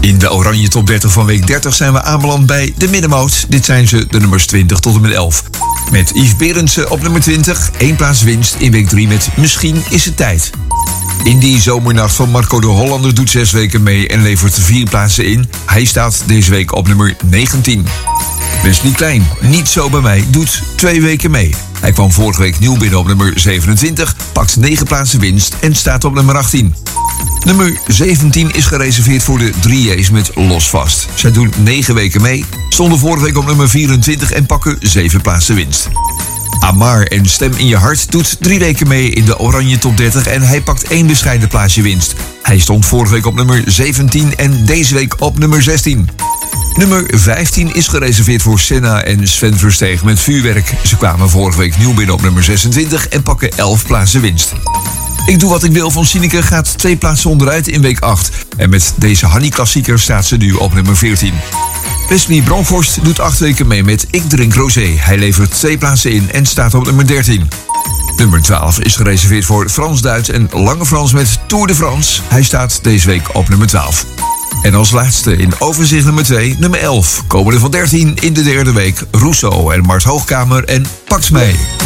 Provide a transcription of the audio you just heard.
In de Oranje Top 30 van week 30 zijn we aanbeland bij de middenmoot. Dit zijn ze, de nummers 20 tot en met 11. Met Yves Berendsen op nummer 20, 1 plaats winst in week 3 met Misschien is het tijd. In die zomernacht van Marco de Hollander doet 6 weken mee en levert 4 plaatsen in. Hij staat deze week op nummer 19. Wesley Klein, Niet zo bij mij, doet 2 weken mee. Hij kwam vorige week nieuw binnen op nummer 27, pakt 9 plaatsen winst en staat op nummer 18. Nummer 17 is gereserveerd voor de 3J's met Los Vast. Zij doen 9 weken mee, stonden vorige week op nummer 24 en pakken 7 plaatsen winst. Amar en Stem in je hart doet 3 weken mee in de Oranje Top 30 en hij pakt 1 bescheiden plaatsje winst. Hij stond vorige week op nummer 17 en deze week op nummer 16. Nummer 15 is gereserveerd voor Senna en Sven Versteeg met Vuurwerk. Ze kwamen vorige week nieuw binnen op nummer 26 en pakken 11 plaatsen winst. Ik doe wat ik wil van Sineke gaat 2 plaatsen onderuit in week 8. En met deze Hanny-klassieker staat ze nu op nummer 14. Wesley Bronkhorst doet 8 weken mee met Ik drink rosé. Hij levert 2 plaatsen in en staat op nummer 13. Nummer 12 is gereserveerd voor Frans Duits en Lange Frans met Tour de France. Hij staat deze week op nummer 12. En als laatste in overzicht nummer 2, nummer 11. Komende van 13 in de derde week Rousseau en Mart Hoogkamer en Pakt mij.